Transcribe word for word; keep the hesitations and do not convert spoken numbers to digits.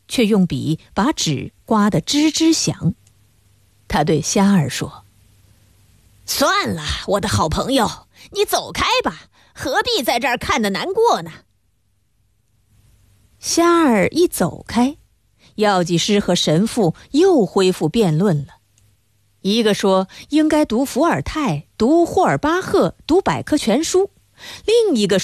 却用笔把纸刮得吱吱响。他对虾儿说：算了，我的好朋友，你走开吧，何必在这儿看得难过呢？虾儿一走开，药剂师和神父又恢复辩论了。一个说应该读伏尔泰，读霍尔巴赫，读百科全书，另一个